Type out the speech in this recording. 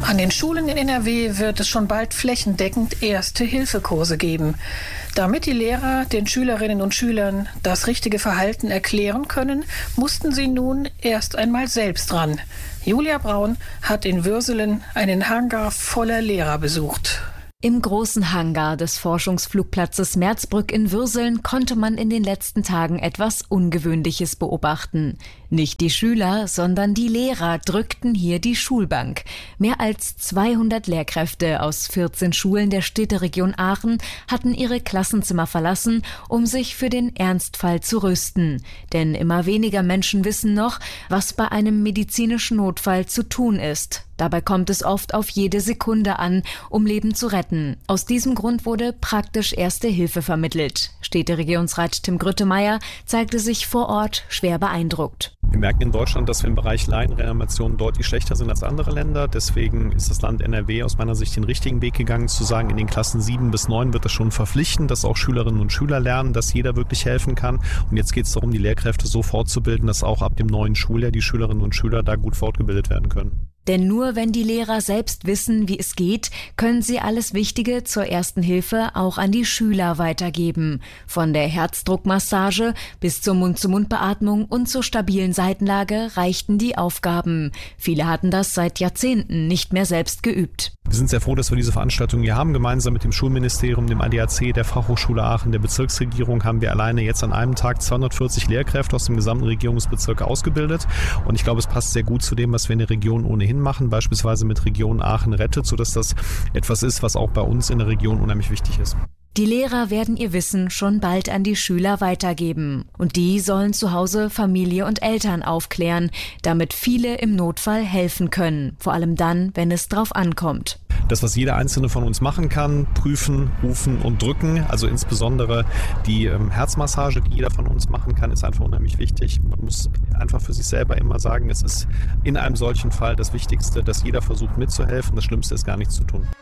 An den Schulen in NRW wird es schon bald flächendeckend Erste-Hilfe-Kurse geben. Damit die Lehrer den Schülerinnen und Schülern das richtige Verhalten erklären können, mussten sie nun erst einmal selbst ran. Julia Braun hat in Würselen einen Hangar voller Lehrer besucht. Im großen Hangar des Forschungsflugplatzes Merzbrück in Würselen konnte man in den letzten Tagen etwas Ungewöhnliches beobachten. Nicht die Schüler, sondern die Lehrer drückten hier die Schulbank. Mehr als 200 Lehrkräfte aus 14 Schulen der Städteregion Aachen hatten ihre Klassenzimmer verlassen, um sich für den Ernstfall zu rüsten. Denn immer weniger Menschen wissen noch, was bei einem medizinischen Notfall zu tun ist. Dabei kommt es oft auf jede Sekunde an, um Leben zu retten. Aus diesem Grund wurde praktisch Erste Hilfe vermittelt. Städteregierungsrat Tim Grüttemeier zeigte sich vor Ort schwer beeindruckt. Wir merken in Deutschland, dass wir im Bereich Laienreanimation deutlich schlechter sind als andere Länder. Deswegen ist das Land NRW aus meiner Sicht den richtigen Weg gegangen, zu sagen, in den Klassen 7 bis 9 wird es schon verpflichtend, dass auch Schülerinnen und Schüler lernen, dass jeder wirklich helfen kann. Und jetzt geht es darum, die Lehrkräfte so fortzubilden, dass auch ab dem neuen Schuljahr die Schülerinnen und Schüler da gut fortgebildet werden können. Denn nur wenn die Lehrer selbst wissen, wie es geht, können sie alles Wichtige zur ersten Hilfe auch an die Schüler weitergeben. Von der Herzdruckmassage bis zur Mund-zu-Mund-Beatmung und zur stabilen Seitenlage reichten die Aufgaben. Viele hatten das seit Jahrzehnten nicht mehr selbst geübt. Wir sind sehr froh, dass wir diese Veranstaltung hier haben. Gemeinsam mit dem Schulministerium, dem ADAC, der Fachhochschule Aachen, der Bezirksregierung haben wir alleine jetzt an einem Tag 240 Lehrkräfte aus dem gesamten Regierungsbezirk ausgebildet. Und ich glaube, es passt sehr gut zu dem, was wir in der Region ohnehin machen, beispielsweise mit Region Aachen rettet, sodass das etwas ist, was auch bei uns in der Region unheimlich wichtig ist. Die Lehrer werden ihr Wissen schon bald an die Schüler weitergeben. Und die sollen zu Hause Familie und Eltern aufklären, damit viele im Notfall helfen können. Vor allem dann, wenn es drauf ankommt. Das, was jeder Einzelne von uns machen kann, prüfen, rufen und drücken, also insbesondere die Herzmassage, die jeder von uns machen kann, ist einfach unheimlich wichtig. Man muss einfach für sich selber immer sagen, es ist in einem solchen Fall das Wichtigste, dass jeder versucht mitzuhelfen. Das Schlimmste ist gar nichts zu tun.